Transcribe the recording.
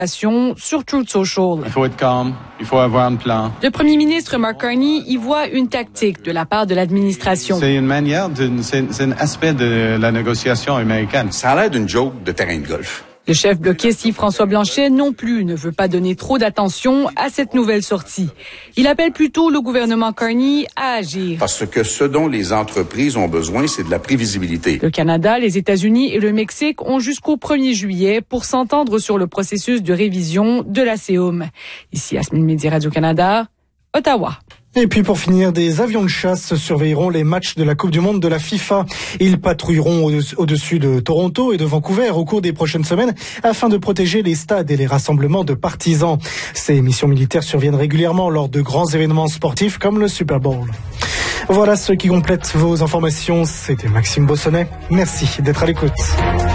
sur Truth Social. Il faut être calme, il faut avoir un plan. Le premier ministre Mark Carney y voit une tactique de la part de l'administration. C'est une manière, c'est un aspect de la négociation américaine. Ça a l'air d'une joke de terrain de golf. Le chef bloquiste Yves-François Blanchet non plus ne veut pas donner trop d'attention à cette nouvelle sortie. Il appelle plutôt le gouvernement Carney à agir. Parce que ce dont les entreprises ont besoin, c'est de la prévisibilité. Le Canada, les États-Unis et le Mexique ont jusqu'au 1er juillet pour s'entendre sur le processus de révision de la CEUM. Ici, Yasmine Midi, Radio-Canada, Ottawa. Et puis pour finir, des avions de chasse surveilleront les matchs de la Coupe du Monde de la FIFA. Ils patrouilleront au-dessus de Toronto et de Vancouver au cours des prochaines semaines afin de protéger les stades et les rassemblements de partisans. Ces missions militaires surviennent régulièrement lors de grands événements sportifs comme le Super Bowl. Voilà ce qui complète vos informations. C'était Maxime Bossonnet. Merci d'être à l'écoute.